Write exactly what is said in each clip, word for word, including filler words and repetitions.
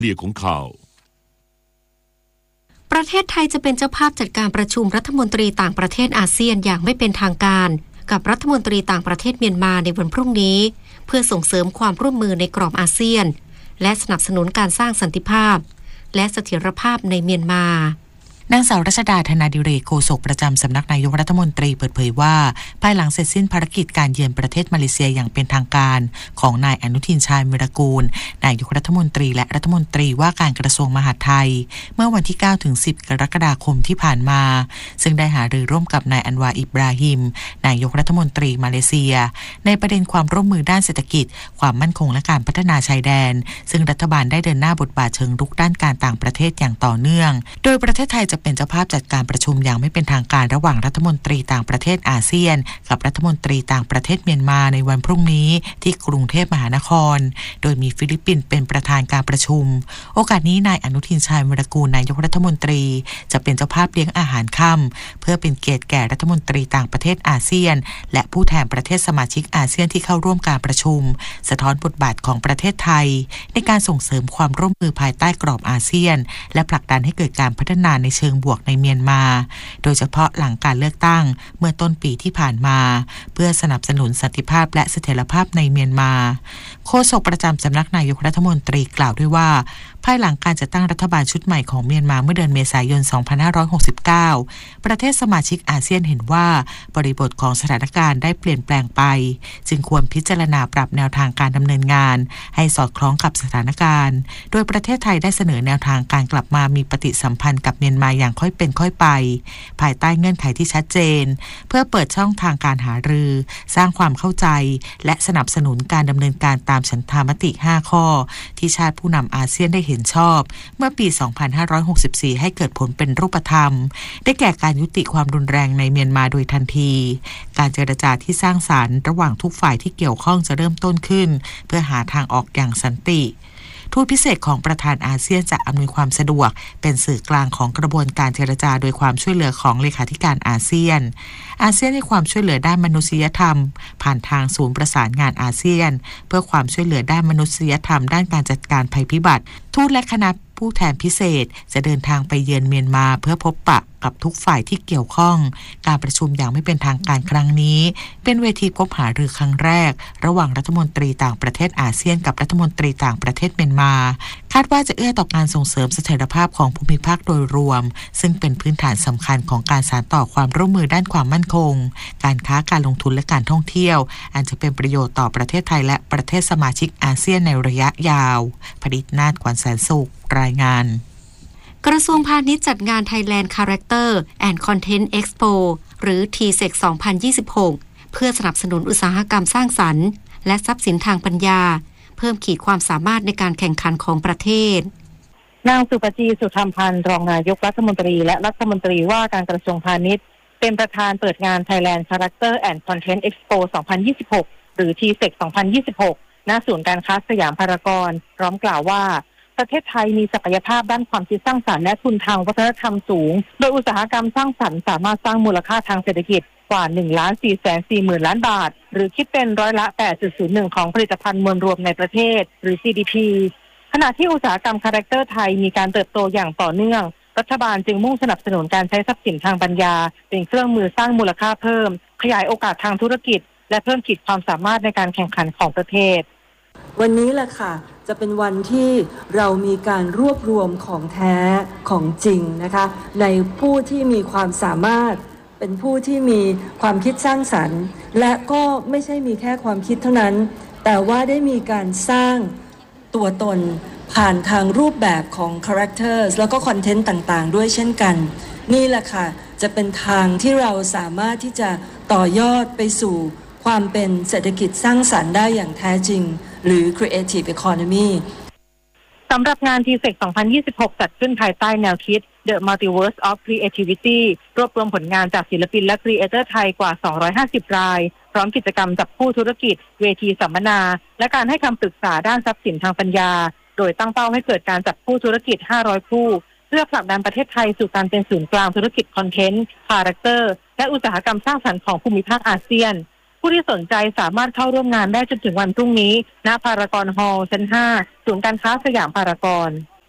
เดียของข่าวประเทศไทยจะเป็นเจ้าภาพจัดการประชุมรัฐมนตรีต่างประเทศอาเซียนอย่างไม่เป็นทางการกับรัฐมนตรีต่างประเทศเมียนมาในวันพรุ่งนี้เพื่อส่งเสริมความร่วมมือในกรอบอาเซียนและสนับสนุนการสร้างสันติภาพและเสถียรภาพในเมียนมานางสาวรัชดาธนาดิเรกโฆษกประจำสำนักนายกรัฐมนตรีเปิดเผยว่าภายหลังเสร็จสิ้นภารกิจการเยือนประเทศมาเลเซียอย่างเป็นทางการของนายอนุทินชาญวิรากูลนายกรัฐมนตรีและรัฐมนตรีว่าการกระทรวงมหาดไทยเมื่อวันที่ เก้าถึงสิบ กรกฎาคมที่ผ่านมาซึ่งได้หารือร่วมกับนายอันวาอิบราฮิมนายกรัฐมนตรีมาเลเซียในประเด็นความร่วมมือด้านเศรษฐกิจความมั่นคงและการพัฒนาชายแดนซึ่งรัฐบาลได้เดินหน้าบทบาทเชิงรุกด้านการต่างประเทศอย่างต่อเนื่องโดยประเทศไทยจะเป็นเจ้าภาพจัดการประชุมอย่างไม่เป็นทางการระหว่างรัฐมนตรีต่างประเทศอาเซียนกับรัฐมนตรีต่างประเทศเมียนมาในวันพรุ่งนี้ที่กรุงเทพมหานครโดยมีฟิลิปปินส์เป็นประธานการประชุมโอกาสนี้นายอนุทินชาญวิรากูลนายกรัฐมนตรีจะเป็นเจ้าภาพเลี้ยงอาหารค่ำเพื่อเป็นเกียรติแก่รัฐมนตรีต่างประเทศอาเซียนและผู้แทนประเทศสมาชิกอาเซียนที่เข้าร่วมการประชุมสะท้อนบทบาทของประเทศไทยในการส่งเสริมความร่วมมือภายใต้กรอบอาเซียนและผลักดันให้เกิดการพัฒนาในเชิงบวกในเมียนมาโดยเฉพาะหลังการเลือกตั้งเมื่อต้นปีที่ผ่านมาเพื่อสนับสนุนสันติภาพและเสถียรภาพในเมียนมาโฆษกประจำสำนักนายกรัฐมนตรีกล่าวด้วยว่าภายหลังการจัดตั้งรัฐบาลชุดใหม่ของเมียนมาเมื่อเดือนเมษายน สองพันห้าร้อยหกสิบเก้า ประเทศสมาชิกอาเซียนเห็นว่าบริบทของสถานการณ์ได้เปลี่ยนแปลงไปจึงควรพิจารณาปรับแนวทางการดำเนินงานให้สอดคล้องกับสถานการณ์โดยประเทศไทยได้เสนอแนวทางการกลับมามีปฏิสัมพันธ์กับเมียนมาอย่างค่อยเป็นค่อยไปภายใต้เงื่อนไขที่ชัดเจนเพื่อเปิดช่องทางการหารือสร้างความเข้าใจและสนับสนุนการดำเนินการตามฉันทามติ ห้า ข้อที่ชาติผู้นำอาเซียนได้เห็นชอบเมื่อปี สองพันห้าร้อยหกสิบสี่ ให้เกิดผลเป็นรูปธรรมได้แก่การยุติความรุนแรงในเมียนมาโดยทันทีการเจรจาที่สร้างสรรค์ระหว่างทุกฝ่ายที่เกี่ยวข้องจะเริ่มต้นขึ้นเพื่อหาทางออกอย่างสันติทูตพิเศษของประธานอาเซียนจะอำนวยความสะดวกเป็นสื่อกลางของกระบวนการเจรจาโดยความช่วยเหลือของเลขาธิการอาเซียนอาเซียนให้ความช่วยเหลือด้านมนุษยธรรมผ่านทางศูนย์ประสานงานอาเซียนเพื่อความช่วยเหลือด้านมนุษยธรรมด้านการจัดการภัยพิบัติทูตและคณะผู้แทนพิเศษจะเดินทางไปเยือนเมียนมาเพื่อพบปะกับทุกฝ่ายที่เกี่ยวข้องการประชุมอย่างไม่เป็นทางการครั้งนี้เป็นเวทีพบหารือครั้งแรกระหว่างรัฐมนตรีต่างประเทศอาเซียนกับรัฐมนตรีต่างประเทศเมียนมาคาดว่าจะเอื้อต่อการส่งเสริมเสถียรภาพของภูมิภาคโดยรวมซึ่งเป็นพื้นฐานสำคัญของการสานต่อความร่วมมือด้านความมั่นคงการค้าการลงทุนและการท่องเที่ยวอันจะเป็นประโยชน์ต่อประเทศไทยและประเทศสมาชิกอาเซียนในระยะยาวผลิตนาฏ ขวัญแสนสุขรายงานกระทรวงพาณิชย์จัดงาน Thailand Character and Content Expo หรือ ที เซ อี ซี สองพันยี่สิบหก เพื่อสนับสนุนอุตสาหกรรมสร้างสรรค์และทรัพย์สินทางปัญญาเพิ่มขีดความสามารถในการแข่งขันของประเทศนางสุปจีสุธรรมพันธ์รองนายกรัฐมนตรีและรัฐมนตรีว่าการกระทรวงพาณิชย์เป็นประธานเปิดงาน Thailand Character and Content Expo สองพันยี่สิบหก หรือ ที เซ อี ซี สองพันยี่สิบหก ณ ศูนย์การค้าสยามพารากอนพร้อมกล่าวว่าประเทศไทยมีศักยภาพด้านความคิดสร้างสรรค์และทุนทางวัฒนธรรมสูงโดยอุตสาหกรรมสร้างสรรค์สามารถสร้างมูลค่าทางเศรษฐกิจกว่า หนึ่งล้านสี่แสนสี่หมื่น ล้านบาทหรือคิดเป็นร้อยละ แปดจุดศูนย์หนึ่ง ของผลิตภัณฑ์มวลรวมในประเทศหรือ จี ดี พี ขณะที่อุตสาหกรรมคาแรคเตอร์ไทยมีการเติบโตอย่างต่อเนื่องรัฐบาลจึงมุ่งสนับสนุนการใช้ทรัพย์สินทางปัญญาเป็นเครื่องมือสร้างมูลค่าเพิ่มขยายโอกาสทางธุรกิจและเพิ่มขีดความสามารถในการแข่งขันของประเทศวันนี้แหละค่ะจะเป็นวันที่เรามีการรวบรวมของแท้ของจริงนะคะในผู้ที่มีความสามารถเป็นผู้ที่มีความคิดสร้างสรรค์และก็ไม่ใช่มีแค่ความคิดเท่านั้นแต่ว่าได้มีการสร้างตัวตนผ่านทางรูปแบบของ characters แล้วก็คอนเทนต์ต่างๆด้วยเช่นกันนี่แหละค่ะจะเป็นทางที่เราสามารถที่จะต่อยอดไปสู่ความเป็นเศรษฐกิจสร้างสรรค์ได้อย่างแท้จริงหรือ Creative Economy สำหรับงาน ที เซ อี ซี สองพันยี่สิบหก จัดขึ้นภายใต้แนวคิด The Multiverse of Creativity รวบรวมผลงานจากศิลปินและครีเอเตอร์ไทยกว่าสองร้อยห้าสิบรายพร้อมกิจกรรมจับคู่ธุรกิจเวทีสัมมนาและการให้คำปรึกษาด้านทรัพย์สินทางปัญญาโดยตั้งเป้าให้เกิดการจับคู่ธุรกิจห้าร้อยคู่เพื่อผลักดันประเทศไทยสู่การเป็นศูนย์กลางธุรกิจคอนเทนต์คาแรคเตอร์และอุตสาหกรรมสร้างสรรค์ของภูมิภาคอาเซียนผู้ที่สนใจสามารถเข้าร่วมงานได้จนถึงวันพรุ่งนี้ณพารากอนฮอลล์ชั้นห้าศูนย์การค้าสยามพารากอน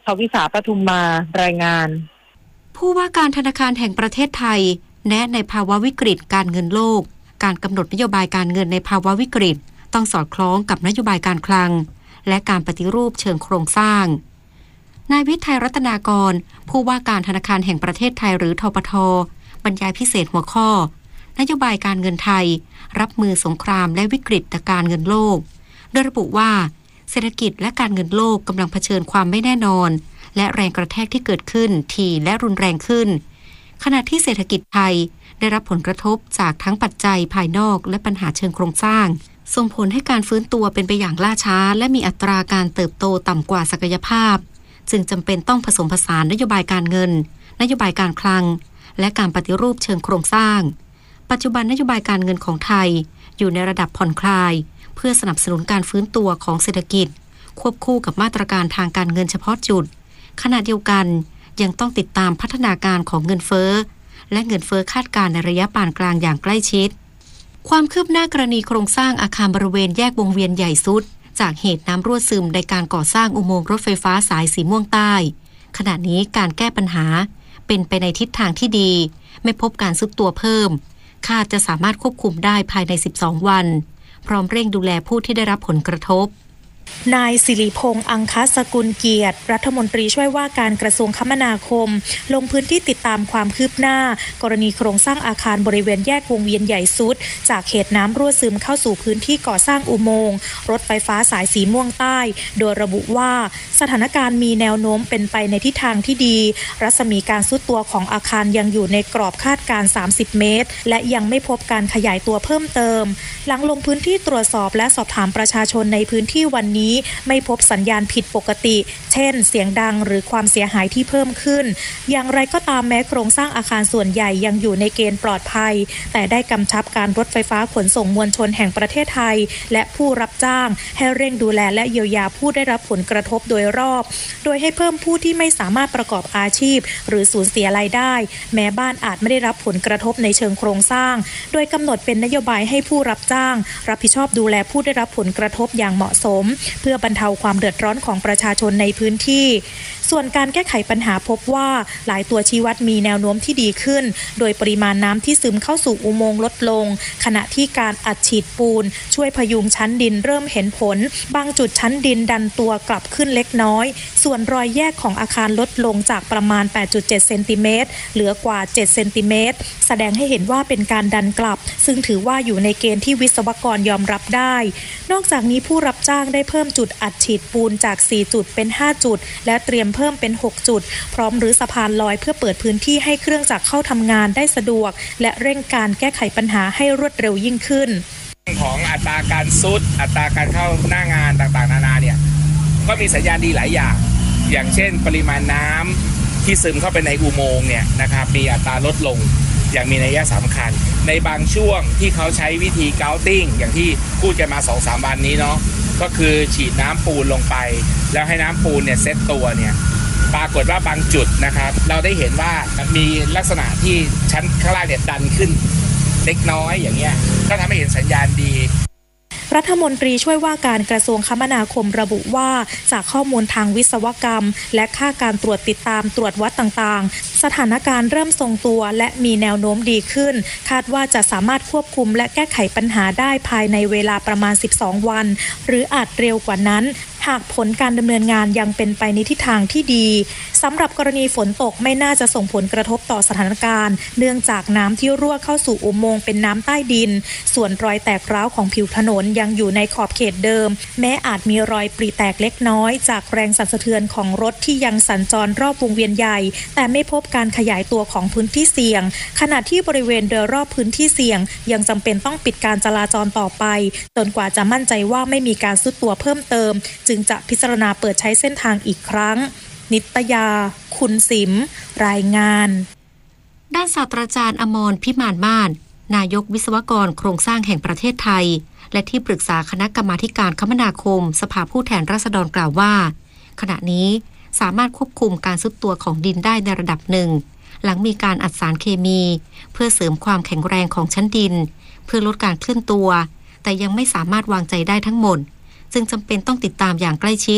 วิสาปทุมมารายงานผู้ว่าการธนาคารแห่งประเทศไทยแนะในภาวะวิกฤตการเงินโลกการกำหนดนโยบายการเงินในภาวะวิกฤตต้องสอดคล้องกับนโยบายการคลังและการปฏิรูปเชิงโครงสร้างนายวิทัยรัตนากรผู้ว่าการธนาคารแห่งประเทศไทยหรือธปท.บรรยายพิเศษหัวข้อนโยบายการเงินไทยรับมือสงครามและวิกฤตการเงินโลกโดยระบุว่าเศรษฐกิจและการเงินโลกกำลังเผชิญความไม่แน่นอนและแรงกระแทกที่เกิดขึ้นถี่และรุนแรงขึ้นขณะที่เศรษฐกิจไทยได้รับผลกระทบจากทั้งปัจจัยภายนอกและปัญหาเชิงโครงสร้างส่งผลให้การฟื้นตัวเป็นไปอย่างล่าช้าและมีอัตราการเติบโตต่ำกว่าศักยภาพจึงจำเป็นต้องผสมผสานนโยบายการเงินนโยบายการคลังและการปฏิรูปเชิงโครงสร้างปัจจุบันนโยบายการเงินของไทยอยู่ในระดับผ่อนคลายเพื่อสนับสนุนการฟื้นตัวของเศรษฐกิจควบคู่กับมาตรการทางการเงินเฉพาะจุดขณะเดียวกันยังต้องติดตามพัฒนาการของเงินเฟ้อและเงินเฟ้อคาดการณ์ในระยะปานกลางอย่างใกล้ชิดความคืบหน้ากรณีโครงสร้างอาคารบริเวณแยกวงเวียนใหญ่สุดจากเหตุน้ำรั่วซึมในการก่อสร้างอุโมงค์รถไฟฟ้าสายสีม่วงใต้ขณะนี้การแก้ปัญหาเป็นไปในทิศทางที่ดีไม่พบการซุดตัวเพิ่มคาดจะสามารถควบคุมได้ภายในสิบสองวันพร้อมเร่งดูแลผู้ที่ได้รับผลกระทบนายสิริพงษ์อังคสกุลเกียรติรัฐมนตรีช่วยว่าการกระทรวงคมนาคมลงพื้นที่ติดตามความคืบหน้ากรณีโครงสร้างอาคารบริเวณแยกวงเวียนใหญ่สุดจากเหตุน้ำรั่วซึมเข้าสู่พื้นที่ก่อสร้างอุโมงค์รถไฟฟ้าสายสีม่วงใต้โดยระบุว่าสถานการณ์มีแนวโน้มเป็นไปในทิศทางที่ดีรัศมีการทรุดตัวของอาคารยังอยู่ในกรอบคาดการณ์สามสิบเมตรและยังไม่พบการขยายตัวเพิ่มเติมหลังลงพื้นที่ตรวจสอบและสอบถามประชาชนในพื้นที่วันนี้ไม่พบสัญญาณผิดปกติเช่นเสียงดังหรือความเสียหายที่เพิ่มขึ้นอย่างไรก็ตามแม้โครงสร้างอาคารส่วนใหญ่ยังอยู่ในเกณฑ์ปลอดภัยแต่ได้กำชับการรถไฟฟ้าขนส่งมวลชนแห่งประเทศไทยและผู้รับจ้างให้เร่งดูแลและเยียวยาผู้ได้รับผลกระทบโดยรอบโดยให้เพิ่มผู้ที่ไม่สามารถประกอบอาชีพหรือสูญเสียรายได้แม้บ้านอาจไม่ได้รับผลกระทบในเชิงโครงสร้างโดยกำหนดเป็นนโยบายให้ผู้รับจ้างรับผิดชอบดูแลผู้ได้รับผลกระทบอย่างเหมาะสมเพื่อบรรเทาความเดือดร้อนของประชาชนในพื้นที่ส่วนการแก้ไขปัญหาพบว่าหลายตัวชี้วัดมีแนวโน้มที่ดีขึ้นโดยปริมาณน้ำที่ซึมเข้าสู่อุโมงค์ลดลงขณะที่การอัดฉีดปูนช่วยพยุงชั้นดินเริ่มเห็นผลบางจุดชั้นดินดันตัวกลับขึ้นเล็กน้อยส่วนรอยแยกของอาคารลดลงจากประมาณ แปดจุดเจ็ด เซนติเมตรเหลือกว่าเจ็ดเซนติเมตรแสดงให้เห็นว่าเป็นการดันกลับซึ่งถือว่าอยู่ในเกณฑ์ที่วิศวกรยอมรับได้นอกจากนี้ผู้รับจ้างได้เพิ่มจุดอัดฉีดปูนจากสี่จุดเป็นห้าจุดและเตรียมเพิ่มเป็นหกจุดพร้อมรื้อสะพานลอยเพื่อเปิดพื้นที่ให้เครื่องจักรเข้าทำงานได้สะดวกและเร่งการแก้ไขปัญหาให้รวดเร็วยิ่งขึ้นของอัตราการซุดอัตราการเข้าหน้างานต่างๆนานาเนี่ยก็มีสัญญาณดีหลายอย่างอย่างเช่นปริมาณน้ำที่ซึมเข้าไปในอุโมงค์เนี่ยนะครับมีอัตราลดลงอย่างมีนัยสำคัญในบางช่วงที่เขาใช้วิธีเกาติ้งอย่างที่พูดกันมา สองถึงสาม วันนี้เนาะก็คือฉีดน้ำปูนลงไปแล้วให้น้ำปูนเนี่ยเซ็ตตัวเนี่ยปรากฏว่าบางจุดนะครับเราได้เห็นว่ามีลักษณะที่ชั้นข้างล่างเนี่ยดันขึ้นเล็กน้อยอย่างเงี้ยก็ทำให้เห็นสัญญาณดีรัฐมนตรีช่วยว่าการกระทรวงคมนาคมระบุว่าจากข้อมูลทางวิศวกรรมและค่าการตรวจติดตามตรวจวัดต่างๆสถานการณ์เริ่มทรงตัวและมีแนวโน้มดีขึ้นคาดว่าจะสามารถควบคุมและแก้ไขปัญหาได้ภายในเวลาประมาณสิบสองวันหรืออาจเร็วกว่านั้นหากผลการดำเนินงานยังเป็นไปในทิศทางที่ดีสำหรับกรณีฝนตกไม่น่าจะส่งผลกระทบต่อสถานการณ์เนื่องจากน้ำที่รั่วเข้าสู่อุโมงค์เป็นน้ำใต้ดินส่วนรอยแตกร้าวของผิวถนนยังอยู่ในขอบเขตเดิมแม้อาจมีรอยปริแตกเล็กน้อยจากแรงสั่นสะเทือนของรถที่ยังสัญจรรอบวงเวียนใหญ่แต่ไม่พบการขยายตัวของพื้นที่เสี่ยงขณะที่บริเวณโดยรอบพื้นที่เสี่ยงยังจำเป็นต้องปิดการจราจรต่อไปจนกว่าจะมั่นใจว่าไม่มีการทรุดตัวเพิ่มเติมจึงจะพิจารณาเปิดใช้เส้นทางอีกครั้งนิตยาคุณสิมรายงานด้านศาสตราจารย์อมรพิมานมาศนายกวิศวกรโครงสร้างแห่งประเทศไทยและที่ปรึกษาคณะกรรมาการคมนาคมสภาผู้แทนราษฎรกล่าวว่าขณะนี้สามารถควบคุมการทรุดตัวของดินได้ในระดับหนึ่งหลังมีการอัดสารเคมีเพื่อเสริมความแข็งแรงของชั้นดินเพื่อลดการเคลื่อนตัวแต่ยังไม่สามารถวางใจได้ทั้งหมดจึงจำเป็นต้องติดตามอย่างใกล้ชิด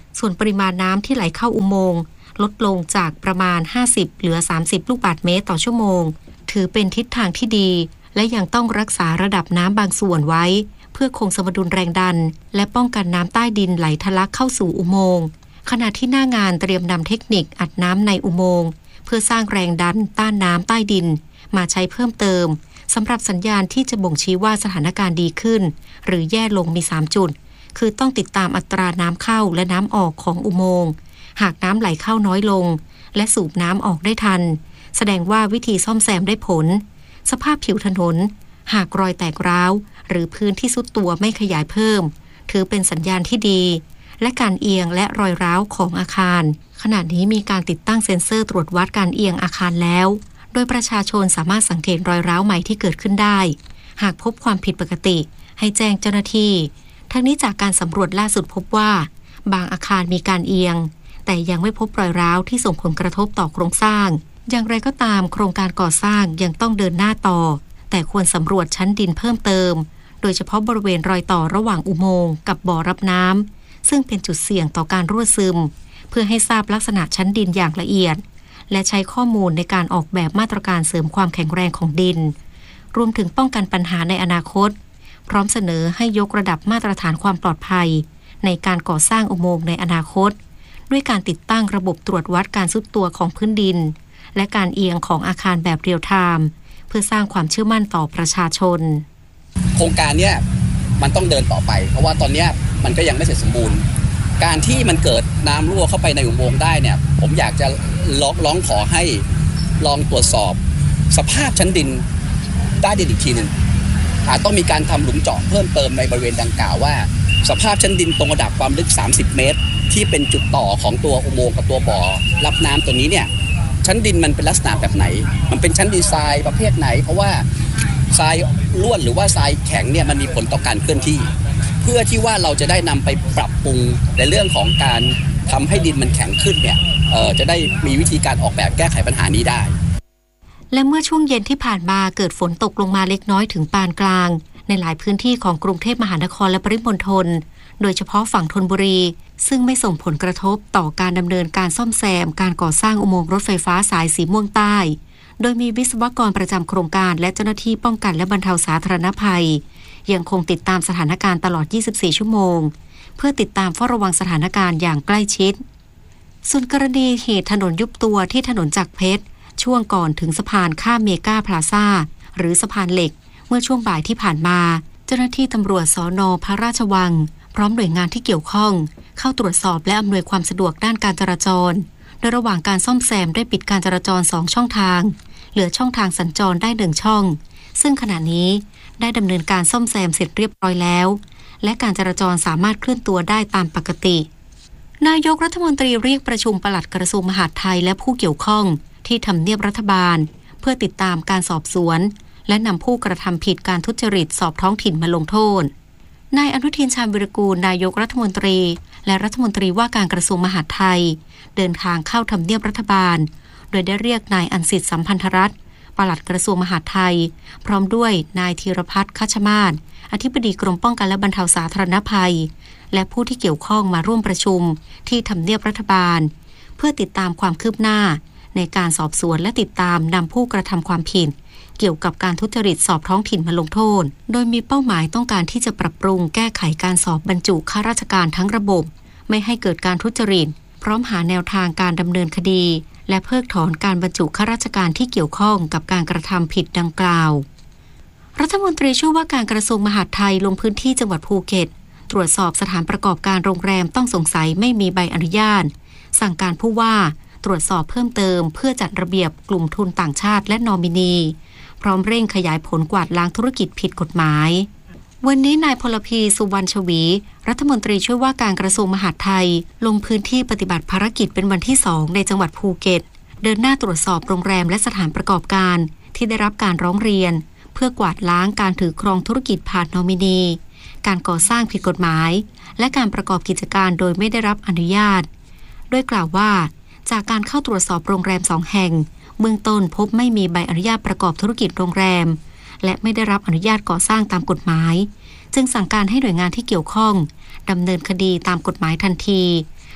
ส่วนปริมาณน้ำที่ไหลเข้าอุโมงค์ลดลงจากประมาณห้าสิบเหลือสามสิบลูกบาศก์เมตรต่อชั่วโมงถือเป็นทิศทางที่ดีและยังต้องรักษาระดับน้ำบางส่วนไว้เพื่อคงสมดุลแรงดันและป้องกันน้ำใต้ดินไหลทะลักเข้าสู่อุโมงค์ขณะที่หน้างานเตรียมนำเทคนิคอัดน้ำในอุโมงค์เพื่อสร้างแรงดันต้านน้ำใต้ดินมาใช้เพิ่มเติมสำหรับสัญญาณที่จะบ่งชี้ว่าสถานการณ์ดีขึ้นหรือแย่ลงมีสามจุดคือต้องติดตามอัตราน้ำเข้าและน้ำออกของอุโมงค์หากน้ำไหลเข้าน้อยลงและสูบน้ำออกได้ทันแสดงว่าวิธีซ่อมแซมได้ผลสภาพผิวถนนหากรอยแตกร้าวหรือพื้นที่ซุดตัวไม่ขยายเพิ่มถือเป็นสัญญาณที่ดีและการเอียงและรอยร้าวของอาคารขณะนี้มีการติดตั้งเซ็นเซอร์ตรวจวัดการเอียงอาคารแล้วโดยประชาชนสามารถสังเกตรอยร้าวใหม่ที่เกิดขึ้นได้หากพบความผิดปกติให้แจ้งเจ้าหน้าที่ทั้งนี้จากการสำรวจล่าสุดพบว่าบางอาคารมีการเอียงแต่ยังไม่พบรอยร้าวที่ส่งผลกระทบต่อโครงสร้างอย่างไรก็ตามโครงการก่อสร้างยังต้องเดินหน้าต่อแต่ควรสำรวจชั้นดินเพิ่มเติมโดยเฉพาะบริเวณรอยต่อระหว่างอุโมงค์กับบ่อรับน้ำซึ่งเป็นจุดเสี่ยงต่อการรั่วซึมเพื่อให้ทราบลักษณะชั้นดินอย่างละเอียดและใช้ข้อมูลในการออกแบบมาตรการเสริมความแข็งแรงของดินรวมถึงป้องกันปัญหาในอนาคตพร้อมเสนอให้ยกระดับมาตรฐานความปลอดภัยในการก่อสร้างอุโมงค์ในอนาคตด้วยการติดตั้งระบบตรวจวัดการทรุดตัวของพื้นดินและการเอียงของอาคารแบบเรียลไทม์เพื่อสร้างความเชื่อมั่นต่อประชาชนโครงการเนี้ยมันต้องเดินต่อไปเพราะว่าตอนนี้มันก็ยังไม่เสร็จสมบูรณ์การที่มันเกิดน้ำรั่วเข้าไปในอุโมงค์ได้เนี่ยผมอยากจะร้องร้องขอให้ลองตรวจสอบสภาพชั้นดินใต้ดินอีกทีหนึ่งอาจต้องมีการทำหลุมเจาะเพิ่มเติมในบริเวณดังกล่าวว่าสภาพชั้นดินตรงระดับความลึกสามสิบเมตรที่เป็นจุดต่อของตัวอุโมงค์กับตัวบ่อรับน้ำตัวนี้เนี่ยชั้นดินมันเป็นลักษณะแบบไหนมันเป็นชั้นดินทรายประเภทไหนเพราะว่าทรายร่วนหรือว่าทรายแข็งเนี่ยมันมีผลต่อการเคลื่อนที่เพื่อที่ว่าเราจะได้นำไปปรับปรุงในเรื่องของการทำให้ดินมันแข็งขึ้นเนี่ยเอ่อจะได้มีวิธีการออกแบบแก้ไขปัญหานี้ได้และเมื่อช่วงเย็นที่ผ่านมาเกิดฝนตกลงมาเล็กน้อยถึงปานกลางในหลายพื้นที่ของกรุงเทพมหานครและปริมณฑลโดยเฉพาะฝั่งธนบุรีซึ่งไม่ส่งผลกระทบต่อการดำเนินการซ่อมแซมการก่อสร้างอุโมงค์รถไฟฟ้าสายสีม่วงใต้โดยมีวิศวกรประจำโครงการและเจ้าหน้าที่ป้องกันและบรรเทาสาธารณภัยยังคงติดตามสถานการณ์ตลอดยี่สิบสี่ชั่วโมงเพื่อติดตามเฝ้าระวังสถานการณ์อย่างใกล้ชิดส่วนกรณีเหตุถนนยุบตัวที่ถนนจักรเพชรช่วงก่อนถึงสะพานข้ามเมกาพลาซ่าหรือสะพานเหล็กเมื่อช่วงบ่ายที่ผ่านมาเจ้าหน้าที่ตำรวจสน.พระราชวังพร้อมหน่วยงานที่เกี่ยวข้องเข้าตรวจสอบและอำนวยความสะดวกด้านการจราจรโดยระหว่างการซ่อมแซมได้ปิดการจราจรสองช่องทางเหลือช่องทางสัญจรได้หนึ่งช่องซึ่งขณะนี้ได้ดำเนินการซ่อมแซมเสร็จเรียบร้อยแล้วและการจราจรสามารถเคลื่อนตัวได้ตามปกตินายกรัฐมนตรีเรียกประชุมปลัดกระทรวงมหาดไทยและผู้เกี่ยวข้องที่ทำเนียบรัฐบาลเพื่อติดตามการสอบสวนและนำผู้กระทำผิดการทุจริตสอบท้องถิ่นมาลงโทษนายอนุทินชาญวิรากูลนายกรัฐมนตรีและรัฐมนตรีว่าการกระทรวงมหาดไทยเดินทางเข้าทำเนียบรัฐบาลโดยได้เรียกนายอันสิทธิ์สัมพันธรัตน์ปลัดกระทรวงมหาดไทยพร้อมด้วยนายธีรพัฒน์คัชมาศอธิบดีกรมป้องกันและบรรเทาสาธารณภัยและผู้ที่เกี่ยวข้องมาร่วมประชุมที่ทำเนียบรัฐบาลเพื่อติดตามความคืบหน้าในการสอบสวนและติดตามนำผู้กระทำความผิดเกี่ยวกับการทุจริตสอบท้องถิ่นมาลงโทษโดยมีเป้าหมายต้องการที่จะปรับปรุงแก้ไขการสอบบรรจุข้าราชการทั้งระบบไม่ให้เกิดการทุจริตพร้อมหาแนวทางการดำเนินคดีและเพิกถอนการบรรจุข้าราชการที่เกี่ยวข้องกับการกระทำผิดดังกล่าวรัฐมนตรีช่วยว่าการกระทรวงมหาดไทยลงพื้นที่จังหวัดภูเก็ตตรวจสอบสถานประกอบการโรงแรมต้องสงสัยไม่มีใบอนุญาตสั่งการผู้ว่าตรวจสอบเพิ่มเติมเพื่อจัดระเบียบกลุ่มทุนต่างชาติและนอมินีพร้อมเร่งขยายผลกวาดล้างธุรกิจผิดกฎหมายวันนี้นายพลพีสุวรรณชวีรัฐมนตรีช่วยว่าการกระทรวงมหาดไทยลงพื้นที่ปฏิบัติภารกิจเป็นวันที่สองในจังหวัดภูเก็ตเดินหน้าตรวจสอบโรงแรมและสถานประกอบการที่ได้รับการร้องเรียนเพื่อกวาดล้างการถือครองธุรกิจผ่านนอมินีการก่อสร้างผิดกฎหมายและการประกอบกิจการโดยไม่ได้รับอนุญาตโดยกล่าวว่าจากการเข้าตรวจสอบโรงแรมสองแห่งเบื้องต้นพบไม่มีใบอนุญาตประกอบธุรกิจโรงแรมและไม่ได้รับอนุญาตก่อสร้างตามกฎหมายจึงสั่งการให้หน่วยงานที่เกี่ยวข้องดำเนินคดีตามกฎหมายทันที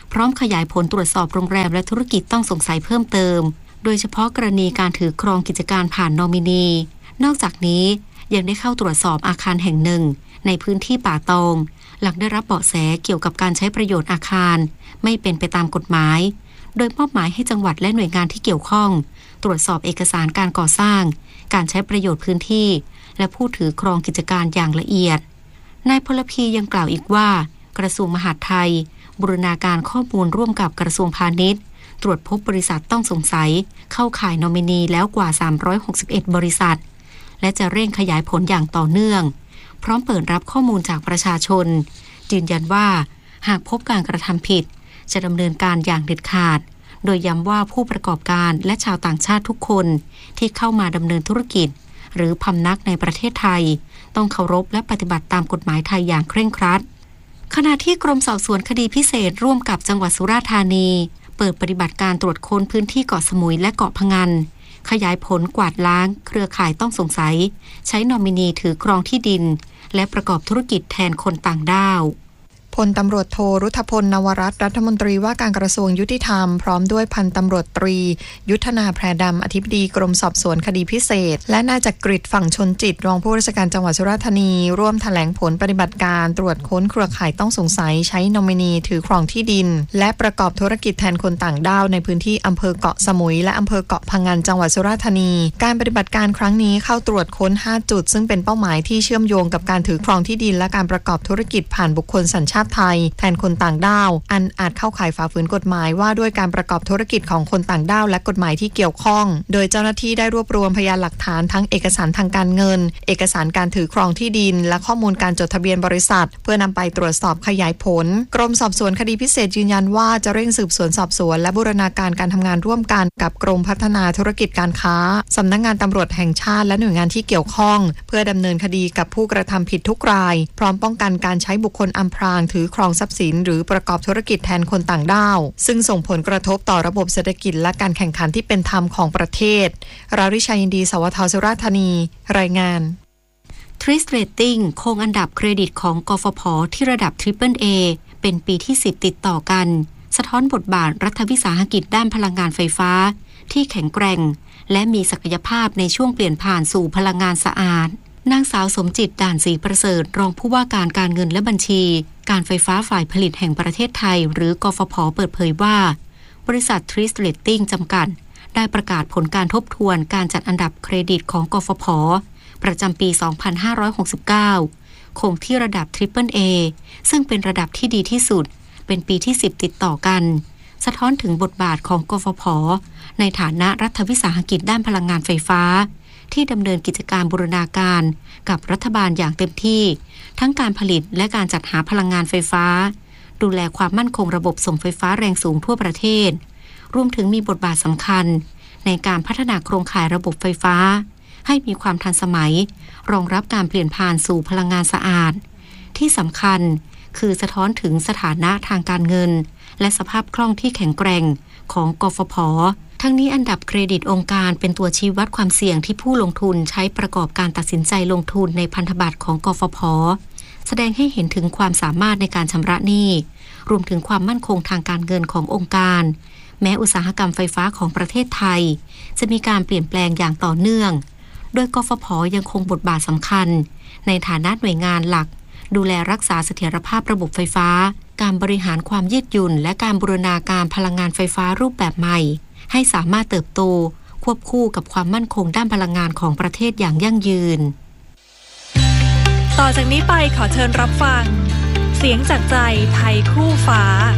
พร้อมขยายผลตรวจสอบโรงแรมและธุรกิจต้องสงสัยเพิ่มเติมโดยเฉพาะกรณีการถือครองกิจการผ่านนอมินีนอกจากนี้ยังได้เข้าตรวจสอบอาคารแห่งหนึ่งในพื้นที่ป่าตองหลังได้รับเบาะแสเกี่ยวกับการใช้ประโยชน์อาคารไม่เป็นไปตามกฎหมายโดยมอบหมายให้จังหวัดและหน่วยงานที่เกี่ยวข้องตรวจสอบเอกสารการก่อสร้างการใช้ประโยชน์พื้นที่และผู้ถือครองกิจการอย่างละเอียดนายพลพียังกล่าวอีกว่ากระทรวงมหาดไทยบูรณาการข้อมูลร่วมกับกระทรวงพาณิชย์ตรวจพบบริษัทต้องสงสัยเข้าข่ายนอมินีแล้วกว่าสามร้อยหกสิบเอ็ดบริษัทและจะเร่งขยายผลอย่างต่อเนื่องพร้อมเปิดรับข้อมูลจากประชาชนยืนยันว่าหากพบการกระทำผิดจะดำเนินการอย่างเด็ดขาดโดยย้ำว่าผู้ประกอบการและชาวต่างชาติทุกคนที่เข้ามาดำเนินธุรกิจหรือพำนักในประเทศไทยต้องเคารพและปฏิบัติตามกฎหมายไทยอย่างเคร่งครัดขณะที่กรมสอบสวนคดีพิเศษร่วมกับจังหวัดสุราษฎร์ธานีเปิดปฏิบัติการตรวจค้นพื้นที่เกาะสมุยและเกาะพะงันขยายผลกวาดล้างเครือข่ายต้องสงสัยใช้นอมินีถือครองที่ดินและประกอบธุรกิจแทนคนต่างด้าวพลตำรวจโทรุทธพลนวรัตน์รัฐมนตรีว่าการกระทรวงยุติธรรมพร้อมด้วยพันตำรวจตรียุทธนาแพรดำอธิบดีกรมสอบสวนคดีพิเศษและนายจักริดฝั่งชนจิตรองผู้ราชการจังหวัดสุราษฎร์ธานีร่วมแถลงผลปฏิบัติการตรวจค้นเครือข่ายต้องสงสัยใช้นอมินีถือครองที่ดินและประกอบธุรกิจแทนคนต่างด้าวในพื้นที่อำเภอเกาะสมุยและอำเภอเกาะพะงันจังหวัดสุราษฎร์ธานีการปฏิบัติการครั้งนี้เข้าตรวจค้นห้าจุดซึ่งเป็นเป้าหมายที่เชื่อมโยงกับการถือครองที่ดินและการประกอบธุรกิจผ่านบุคคลสัญชาติไทยแทนคนต่างด้าวอันอาจเข้าข่ายฝ่าฝืนกฎหมายว่าด้วยการประกอบธุรกิจของคนต่างด้าวและกฎหมายที่เกี่ยวข้องโดยเจ้าหน้าที่ได้รวบรวมพยานหลักฐานทั้งเอกสารทางการเงินเอกสารการถือครองที่ดินและข้อมูลการจดทะเบียนบริษัทเพื่อนำไปตรวจสอบขยายผลกรมสอบสวนคดีพิเศษยืนยันว่าจะเร่งสืบสวนสอบสวนและบูรณาการการทำงานร่วมกันกับกรมพัฒนาธุรกิจการค้าสำนักงานตำรวจแห่งชาติและหน่วยงานที่เกี่ยวข้องเพื่อดำเนินคดีกับผู้กระทำผิดทุกรายพร้อมป้องกันการใช้บุคคลอำพรางถือครองทรัพย์สินหรือประกอบธุรกิจแทนคนต่างด้าวซึ่งส่งผลกระทบต่อระบบเศรษฐกิจและการแข่งขันที่เป็นธรรมของประเทศราริชายินดีสวทสุราษฎร์ธานีรายงาน Trish Rating คงอันดับเครดิตของกฟผ.ที่ระดับ Triple A เป็นปีที่สิบติดต่อกันสะท้อนบทบาทรัฐวิสาหกิจด้านพลังงานไฟฟ้าที่แข็งแกร่งและมีศักยภาพในช่วงเปลี่ยนผ่านสู่พลังงานสะอาดนางสาวสมจิตด่านศรีประเสริฐรองผู้ว่าการการเงินและบัญชีการไฟฟ้าฝ่ายผลิตแห่งประเทศไทยหรือกฟผ.เปิดเผยว่าบริษัท Trish Rating จำกัดได้ประกาศผลการทบทวนการจัดอันดับเครดิตของกฟผ.ประจำปี สองพันห้าร้อยหกสิบเก้า คงที่ระดับ Triple A ซึ่งเป็นระดับที่ดีที่สุดเป็นปีที่สิบติดต่อกันสะท้อนถึงบทบาทของกฟผ.ในฐานะรัฐวิสาหกิจด้านพลังงานไฟฟ้าที่ดำเนินกิจการบูรณาการกับรัฐบาลอย่างเต็มที่ทั้งการผลิตและการจัดหาพลังงานไฟฟ้าดูแลความมั่นคงระบบส่งไฟฟ้าแรงสูงทั่วประเทศรวมถึงมีบทบาทสำคัญในการพัฒนาโครงข่ายระบบไฟฟ้าให้มีความทันสมัยรองรับการเปลี่ยนผ่านสู่พลังงานสะอาดที่สำคัญคือสะท้อนถึงสถานะทางการเงินและสภาพคล่องที่แข็งแกร่งของกฟผ.ทั้งนี้อันดับเครดิตองค์การเป็นตัวชี้วัดความเสี่ยงที่ผู้ลงทุนใช้ประกอบการตัดสินใจลงทุนในพันธบัตรของกฟผ.แสดงให้เห็นถึงความสามารถในการชำระหนี้รวมถึงความมั่นคงทางการเงินขององค์การแม้อุตสาหกรรมไฟฟ้าของประเทศไทยจะมีการเปลี่ยนแปลงอย่างต่อเนื่องโดยกฟผ.ยังคงบทบาทสำคัญในฐานะหน่วยงานหลักดูแลรักษาเสถียรภาพระบบไฟฟ้าการบริหารความยืดหยุ่นและการบูรณาการพลังงานไฟฟ้ารูปแบบใหม่ให้สามารถเติบโตควบคู่กับความมั่นคงด้านพลังงานของประเทศอย่างยั่งยืนต่อจากนี้ไปขอเชิญรับฟังเสียงจากใจไทยคู่ฟ้า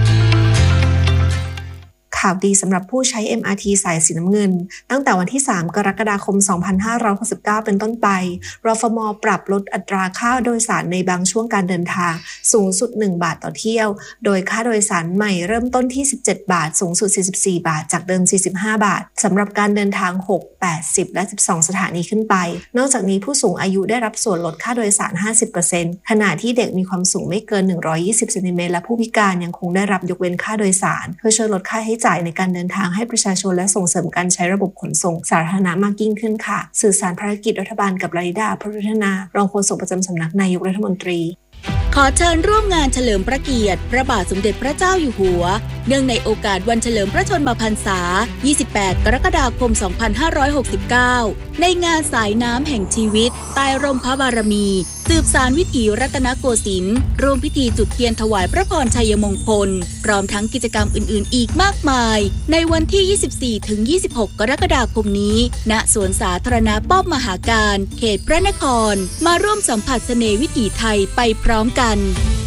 ข่าวดีสำหรับผู้ใช้ เอ็ม อาร์ ที สายสีน้ำเงินตั้งแต่วันที่สามกรกฎาคมสองพันห้าร้อยหกสิบเก้าเป็นต้นไปรฟม.ปรับลดอัตราค่าโดยสารในบางช่วงการเดินทางสูงสุดหนึ่งบาทต่อเที่ยวโดยค่าโดยสารใหม่เริ่มต้นที่สิบเจ็ดบาทสูงสุดสี่สิบสี่บาทจากเดิมสี่สิบห้าบาทสำหรับการเดินทางหก แปด สิบและสิบสองสถานีขึ้นไปนอกจากนี้ผู้สูงอายุได้รับส่วนลดค่าโดยสาร ห้าสิบเปอร์เซ็นต์ ขณะที่เด็กมีความสูงไม่เกินหนึ่งร้อยยี่สิบเซนติเมตรและผู้พิการยังคงได้รับยกเว้นค่าโดยสารเพื่อช่วยลดค่าใช้จ่ายในการเดินทางให้ประชาชนและส่งเสริมการใช้ระบบขนส่งสาธารณะมากยิ่งขึ้นค่ะสื่อสารภารกิจรัฐบาลกับลาลิดาพรุธนารองโฆษกประจำสำนักนายกรัฐมนตรีขอเชิญร่วมงานเฉลิมพระเกียรติพระบาทสมเด็จพระเจ้าอยู่หัวเนื่องในโอกาสวันเฉลิมพระชนมพรรษา ยี่สิบแปด กรกฎาคม สองพันห้าร้อยหกสิบเก้า ในงานสายน้ำแห่งชีวิตใต้ร่มพระบารมีสืบสานวิถีรัตนโกสินทร์ร่วมพิธีจุดเทียนถวายพระพรชัยมงคลพร้อมทั้งกิจกรรมอื่นๆอีกมากมายในวันที่ ยี่สิบสี่ถึงยี่สิบหก กรกฎาคมนี้ณสวนสาธารณะป้อมมหาการเขตพระนครมาร่วมสัมผัสเสน่ห์วิถีไทยไปพร้อมกัน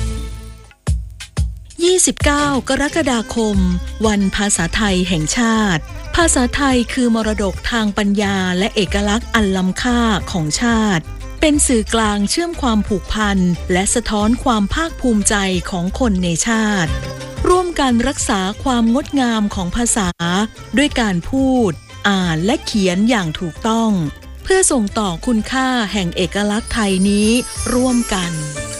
ยี่สิบเก้า กรกฎาคมวันภาษาไทยแห่งชาติภาษาไทยคือมรดกทางปัญญาและเอกลักษณ์อันล้ำค่าของชาติเป็นสื่อกลางเชื่อมความผูกพันและสะท้อนความภาคภูมิใจของคนในชาติร่วมกันรักษาความงดงามของภาษาด้วยการพูดอ่านและเขียนอย่างถูกต้องเพื่อส่งต่อคุณค่าแห่งเอกลักษณ์ไทยนี้ร่วมกัน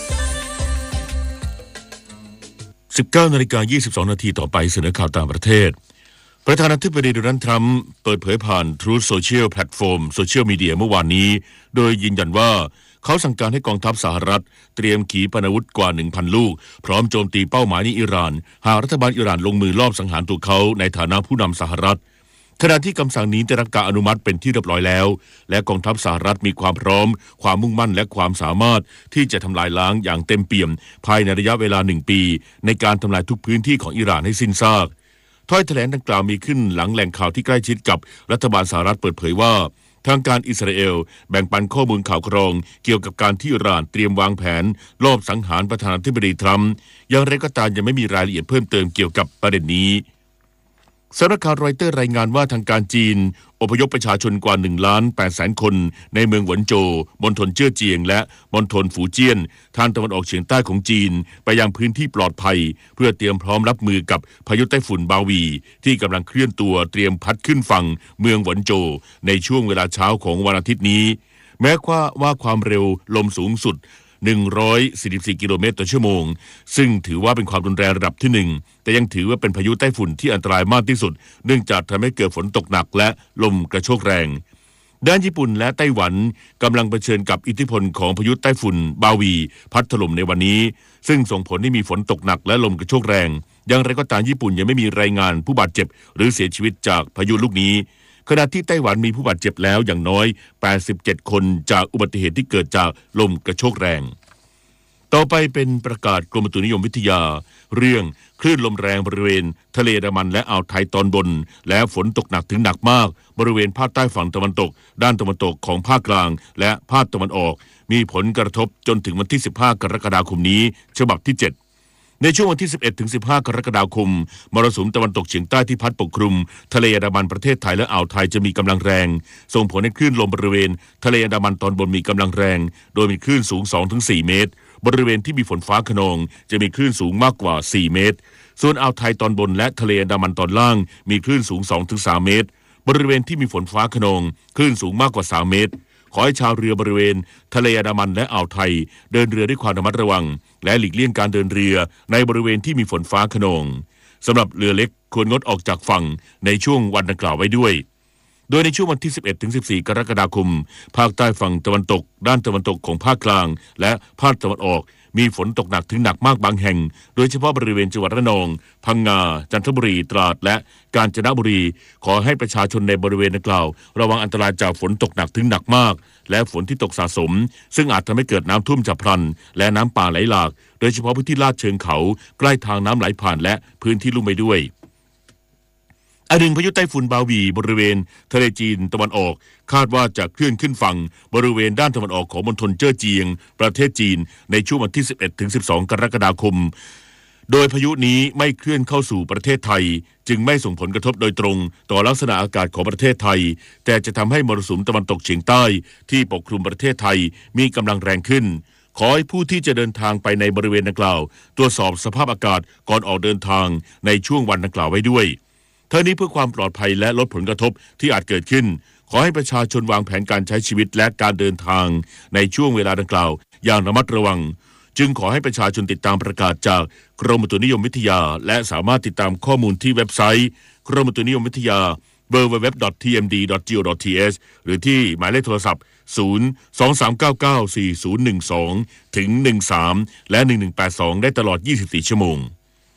สิบเก้านาฬิกายี่สิบสองนาทีต่อไปเสนอข่าวต่างประเทศประธานาธิบดีโดนัลด์ทรัมป์เปิดเผยผ่าน Truth Social Platform โซเชียลมีเดียเมื่อวานนี้โดยยืนยันว่าเขาสั่งการให้กองทัพสหรัฐเตรียมขีปนาวุธกว่า หนึ่งพัน ลูกพร้อมโจมตีเป้าหมายในอิหร่านหากรัฐบาลอิหร่านลงมือลอบสังหารตัวเขาในฐานะผู้นำสหรัฐขณะที่คำสั่งนี้ได้รับการอนุมัติเป็นที่เรียบร้อยแล้วและกองทัพสหรัฐมีความพร้อมความมุ่งมั่นและความสามารถที่จะทำลายล้างอย่างเต็มเปี่ยมภายในระยะเวลาหนึ่งปีในการทำลายทุกพื้นที่ของอิหร่านให้สิ้นซากถ้อยแถลงดังกล่าวมีขึ้นหลังแหล่งข่าวที่ใกล้ชิดกับรัฐบาลสหรัฐเปิดเผยว่าทางการอิสราเอลแบ่งปันข้อมูลข่าวกรองเกี่ยวกับการที่อิหร่านเตรียมวางแผนลอบสังหารประธานาธิบดีทรัมป์อย่างไรก็ตามยังไม่มีรายละเอียดเพิ่มเติมเกี่ยวกับประเด็นนี้สำนักข่าวรอยเตอร์รายงานว่าทางการจีนอพยพประชาชนกว่า หนึ่งล้านแปดแสน คนในเมืองหวนโจวมณฑลเจี้ยเจียงและมณฑลฝูเจี้ยนทางตะวันออกเฉียงใต้ของจีนไปยังพื้นที่ปลอดภัยเพื่อเตรียมพร้อมรับมือกับพายุไต้ฝุ่นบาวีที่กำลังเคลื่อนตัวเตรียมพัดขึ้นฝั่งเมืองหวนโจวในช่วงเวลาเช้าของวันอาทิตย์นี้แม้ว่าว่าความเร็วลมสูงสุดหนึ่งร้อยสี่สิบสี่กิโลเมตรต่อชั่วโมงซึ่งถือว่าเป็นความรุนแรงระดับที่หนึ่งแต่ยังถือว่าเป็นพายุไต้ฝุ่นที่อันตรายมากที่สุดเนื่องจากทำให้เกิดฝนตกหนักและลมกระโชกแรงด้านญี่ปุ่นและไต้หวันกำลังเผชิญกับอิทธิพลของพายุไต้ฝุ่นบาวีพัดถล่มในวันนี้ซึ่งส่งผลให้มีฝนตกหนักและลมกระโชกแรงอย่างไรก็ตามญี่ปุ่นยังไม่มีรายงานผู้บาดเจ็บหรือเสียชีวิตจากพายุลูกนี้ขณะที่ไต้หวันมีผู้บาดเจ็บแล้วอย่างน้อยแปดสิบเจ็ดคนจากอุบัติเหตุที่เกิดจากลมกระโชกแรงต่อไปเป็นประกาศกรมอุตุนิยมวิทยาเรื่องคลื่นลมแรงบริเวณทะเลอันดามันและอ่าวไทยตอนบนและฝนตกหนักถึงหนักมากบริเวณภาคใต้ฝั่งตะวันตกด้านตะวันตกของภาคกลางและภาคตะวันออกมีผลกระทบจนถึงวันที่สิบห้ากรกฎาคมนี้ฉบับที่เจ็ดในช่วงวันที่สิบเอ็ดถึงสิบห้ากรกฎาคมมรสุมตะวันตกเฉียงใต้ที่พัดปกคลุมทะเลอันดามันประเทศไทยและอ่าวไทยจะมีกำลังแรงส่งผลให้คลื่นลมบริเวณทะเลอันดามันตอนบนมีกำลังแรงโดยมีคลื่นสูง สองถึงสี่ เมตรบริเวณที่มีฝนฟ้าคะนองจะมีคลื่นสูงมากกว่าสี่เมตรส่วนอ่าวไทยตอนบนและทะเลอันดามันตอนล่างมีคลื่นสูง สองถึงสาม เมตรบริเวณที่มีฝนฟ้าคะนองคลื่นสูงมากกว่าสามเมตรขอให้ชาวเรือบริเวณทะเลอันดามันและอ่าวไทยเดินเรือด้วยความระมัดระวังและหลีกเลี่ยงการเดินเรือในบริเวณที่มีฝนฟ้าคะนองสำหรับเรือเล็กควรงดออกจากฝั่งในช่วงวันดังกล่าวไว้ด้วยโดยในช่วงวันที่สิบเอ็ดถึงสิบสี่กรกฎาคมภาคใต้ฝั่งตะวันตกด้านตะวันตกของภาคกลางและภาคตะวันออกมีฝนตกหนักถึงหนักมากบางแห่งโดยเฉพาะบริเวณจังหวัดระนองพังงาจันทบุรีตราดและกาญจนบุรีขอให้ประชาชนในบริเวณดังกล่าวระวังอันตรายจากฝนตกหนักถึงหนักมากและฝนที่ตกสะสมซึ่งอาจทำให้เกิดน้ำท่วมฉับพลันและน้ำป่าไหลหลากโดยเฉพาะพื้นที่ลาดเชิงเขาใกล้ทางน้ำไหลผ่านและพื้นที่ลุ่มไปด้วยอันหนึ่งพายุไต้ฝุ่นบาวีบริเวณทะเลจีนตะวันออกคาดว่าจะเคลื่อนขึ้นฝั่งบริเวณด้านตะวันออกของมณฑลเจ้อเจียงประเทศจีนในช่วงวันที่สิบเอ็ดถึงสิบสองกรกฎาคมโดยพายุนี้ไม่เคลื่อนเข้าสู่ประเทศไทยจึงไม่ส่งผลกระทบโดยตรงต่อลักษณะอากาศของประเทศไทยแต่จะทำให้มรสุมตะวันตกเฉียงใต้ที่ปกคลุมประเทศไทยมีกำลังแรงขึ้นขอให้ผู้ที่จะเดินทางไปในบริเวณดังกล่าวตรวจสอบสภาพอากาศก่อนออกเดินทางในช่วงวันดังกล่าวไว้ด้วยทั้งนี้เพื่อความปลอดภัยและลดผลกระทบที่อาจเกิดขึ้นขอให้ประชาชนวางแผนการใช้ชีวิตและการเดินทางในช่วงเวลาดังกล่าวอย่างระมัดระวังจึงขอให้ประชาชนติดตามประกาศจากกรมอุตุนิยมวิทยาและสามารถติดตามข้อมูลที่เว็บไซต์กรมอุตุนิยมวิทยา ดับเบิลยู ดับเบิลยู ดับเบิลยู ดอท ที เอ็ม ดี ดอท จี โอ ดอท ที เอช หรือที่หมายเลขโทรศัพท์ศูนย์ สอง สาม เก้า เก้า สี่ ศูนย์ หนึ่ง สอง ถึง หนึ่ง สามและหนึ่ง หนึ่ง แปด สองได้ตลอดยี่สิบสี่ชั่วโมงพ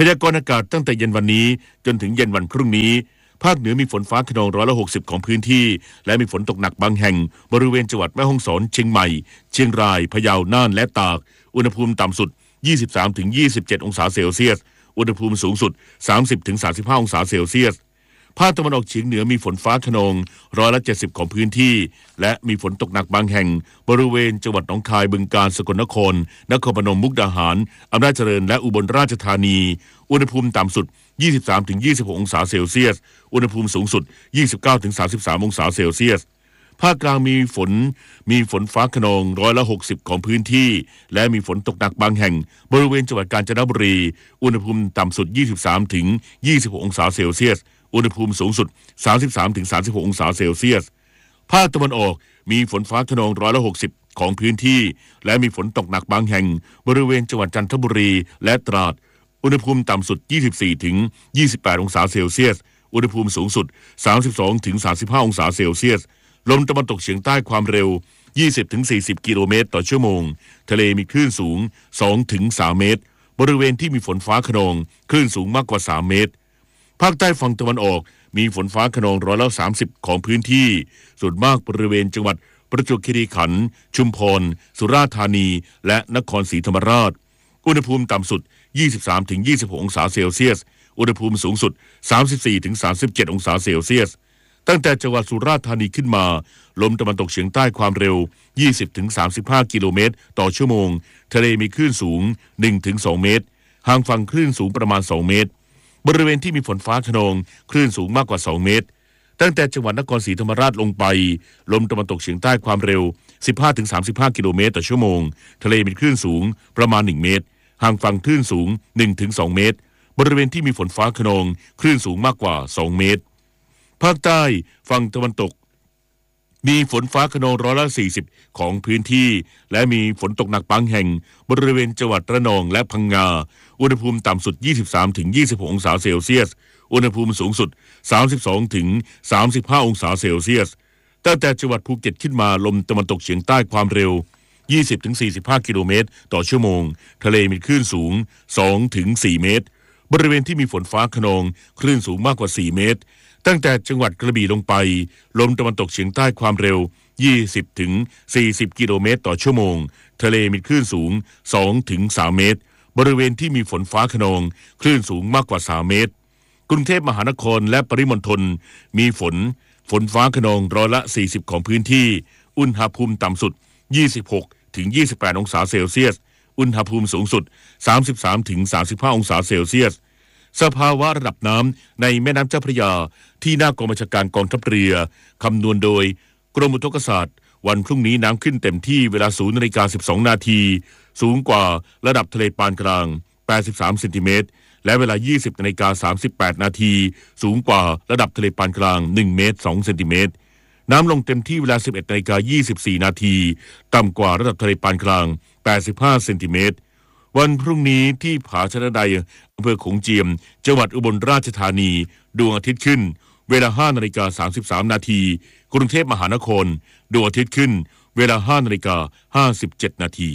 ยากรณ์อากาศตั้งแต่เย็นวันนี้จนถึงเย็นวันพรุ่งนี้ภาคเหนือมีฝนฟ้าคะนองร้อยละหกสิบของพื้นที่และมีฝนตกหนักบางแห่งบริเวณจังหวัดแม่ฮ่องสอนเชียงใหม่เชียงรายพะเยาน่านและตากอุณหภูมิต่ำสุด ยี่สิบสามถึงยี่สิบเจ็ด องศาเซลเซียสอุณหภูมิสูงสุด สามสิบถึงสามสิบห้า องศาเซลเซียสภาคตะวันออกเฉียงเหนือมีฝนฟ้าคะนองร้อยละเจ็ดสิบของพื้นที่และมีฝนตกหนักบางแห่งบริเวณจังหวัดหนองคายบึงกาฬสกลนครนครพนมมุกดาหารอำนาจเจริญและอุบลราชธานีอุณหภูมิต่ำสุด ยี่สิบสามถึงยี่สิบหก องศาเซลเซียสอุณหภูมิสูงสุด ยี่สิบเก้าถึงสามสิบสาม องศาเซลเซียสภาคกลางมีฝนมีฝนฟ้าคะนองร้อยละหกสิบของพื้นที่และมีฝนตกหนักบางแห่งบริเวณจังหวัดกาญจนบุรีอุณหภูมิต่ำสุด ยี่สิบสามถึงยี่สิบหก องศาเซลเซียสอุณหภูมิสูงสุด สามสิบสามถึงสามสิบหก องศาเซลเซียสภาคตะวันออกมีฝนฟ้าคะนองร้อยละหกสิบของพื้นที่และมีฝนตกหนักบางแห่งบริเวณจังหวัดจันทบุรีและตราดอุณหภูมิต่ำสุด ยี่สิบสี่ถึงยี่สิบแปด องศาเซลเซียสอุณหภูมิสูงสุด สามสิบสองถึงสามสิบห้า องศาเซลเซียสลมตะวันตกเฉียงใต้ความเร็ว ยี่สิบถึงสี่สิบ กิโลเมตรต่อชั่วโมงทะเลมีคลื่นสูง สองถึงสาม เมตรบริเวณที่มีฝนฟ้าคะนองคลื่นสูงมากกว่าสามเมตรภาคใต้ฝั่งตะวันออกมีฝนฟ้าคะนองร้อยละสามสิบของพื้นที่ส่วนมากบริเวณจังหวัดประจวบคีรีขันธ์ชุมพรสุราษฎร์ธานีและนครศรีธรรมราชอุณหภูมิต่ำสุด ยี่สิบสามถึงยี่สิบหก องศาเซลเซียสอุณหภูมิสูงสุด สามสิบสี่ถึงสามสิบเจ็ด องศาเซลเซียสตั้งแต่จังหวัดสุราษฎร์ธานีขึ้นมาลมตะวันตกเฉียงใต้ความเร็ว ยี่สิบถึงสามสิบห้า กิโลเมตรต่อชั่วโมงทะเลมีคลื่นสูง หนึ่งถึงสอง เมตรห่างฝั่งคลื่นสูงประมาณสองเมตรบริเวณที่มีฝนฟ้าคะนองคลื่นสูงมากกว่าสองเมตรตั้งแต่จังหวัดนครศรีธรรมราชลงไปลมตะวันตกเฉียงใต้ความเร็ว สิบห้าถึงสามสิบห้า กิโลเมตรต่อชั่วโมงทะเลมีคลื่นสูงประมาณหนึ่งเมตรห่างฝั่งคลื่นสูง หนึ่งถึงสอง เมตรบริเวณที่มีฝนฟ้าคะนองคลื่นสูงมากกว่าสองเมตรภาคใต้ฝั่งตะวันตกมีฝนฟ้าคะนองร้อยละสี่สิบของพื้นที่และมีฝนตกหนักบางแห่งบริเวณจังหวัดระนองและพังงาอุณหภูมิต่ำสุด ยี่สิบสามถึงยี่สิบหก องศาเซลเซียสอุณหภูมิสูงสุด สามสิบสองถึงสามสิบห้า องศาเซลเซียสตั้งแต่จังหวัดภูเก็ตขึ้นมาลมตะวันตกเฉียงใต้ความเร็ว ยี่สิบถึงสี่สิบห้า กิโลเมตรต่อชั่วโมงทะเลมีคลื่นสูง สองถึงสี่ เมตรบริเวณที่มีฝนฟ้าคะนองคลื่นสูงมากกว่าสี่เมตรตั้งแต่จังหวัดกระบี่ลงไปลมตะวันตกเฉียงใต้ความเร็ว ยี่สิบถึงสี่สิบ กิโลเมตรต่อชั่วโมงทะเลมีคลื่นสูง สองถึงสาม เมตรบริเวณที่มีฝนฟ้าคะนองคลื่นสูงมากกว่าสามเมตรกรุงเทพมหานครและปริมณฑลมีฝนฝนฟ้าคะนองร้อยละสี่สิบของพื้นที่อุณหภูมิต่ำสุด ยี่สิบหกถึงยี่สิบแปด องศาเซลเซียสอุณหภูมิสูงสุด สามสิบสามถึงสามสิบห้า องศาเซลเซียสสภาวะระดับน้ำในแม่น้ำเจ้าพระยาที่หน้ากองบัญชาการกองทัพเรือคำนวณโดยกรมอุทกศาสตร์วันพรุ่งนี้น้ำขึ้นเต็มที่เวลา ศูนย์นาฬิกาสิบสองนาทีสูงกว่าระดับทะเลปานกลางแปดสิบสามเซนติเมตรและเวลา ยี่สิบนาฬิกาสามสิบแปดนาทีสูงกว่าระดับทะเลปานกลางหนึ่งเมตรสองเซนติเมตรน้ำลงเต็มที่เวลา สิบเอ็ดนาฬิกายี่สิบสี่นาทีต่ำกว่าระดับทะเลปานกลางแปดสิบห้าเซนติเมตรวันพรุ่งนี้ที่ผาชะนะไดอำเภอโขงเจียมจังหวัดอุบลราชธานีดวงอาทิตย์ขึ้นเวลา ห้านาฬิกาสามสิบสามนาทีกรุงเทพมหานครดวงอาทิตย์ขึ้นเวลา ห้านาฬิกาห้าสิบเจ็ดนาที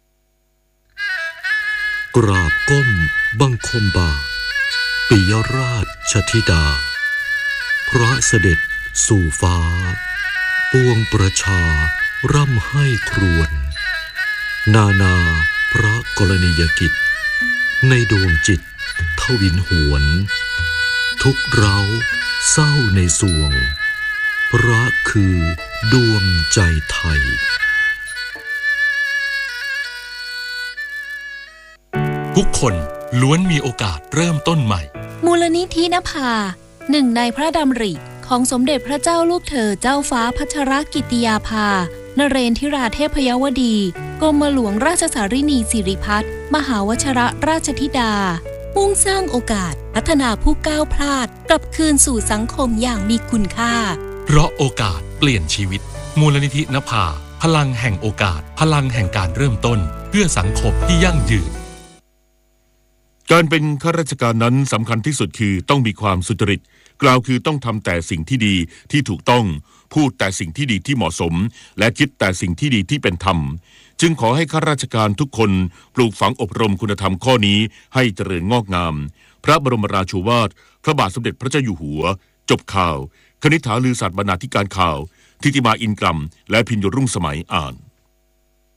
กราบก้มบังคมบาทปิยราชธิดาพระเสด็จสู่ฟ้าปวงประชาร่ำให้ครวญนานาพระกรณียกิจในดวงจิตทวินหวนทุกเร้าเศร้าในสวงพระคือดวงใจไทยทุกคนล้วนมีโอกาสเริ่มต้นใหม่มูลนิธินภาหนึ่งในพระดำริของสมเด็จพระเจ้าลูกเธอเจ้าฟ้าพัชรกิติยาภานเรนทิราเทพยวดีกรมหลวงราชสารินีสิริพัฒน์มหาวชิรราชธิดามุ่งสร้างโอกาสพัฒนาผู้ก้าวพลาดกลับคืนสู่สังคมอย่างมีคุณค่าเพราะโอกาสเปลี่ยนชีวิตมูลนิธินภาพลังแห่งโอกาสพลังแห่งการเริ่มต้นเพื่อสังคมที่ยั่งยืนการเป็นข้าราชการนั้นสำคัญที่สุดคือต้องมีความสุจริตกล่าวคือต้องทำแต่สิ่งที่ดีที่ถูกต้องพูดแต่สิ่งที่ดีที่เหมาะสมและคิดแต่สิ่งที่ดีที่เป็นธรรมจึงขอให้ข้าราชการทุกคนปลูกฝังอบรมคุณธรรมข้อนี้ให้เจริญงอกงามพระบรมราโชวาทพระบาทสมเด็จพระเจ้าอยู่หัวจบข่าวคณิษฐาลือศาสตร์บรรณาธิการข่าวทิติมาอินกรัมและพิญโยรุ่งสมัยอ่าน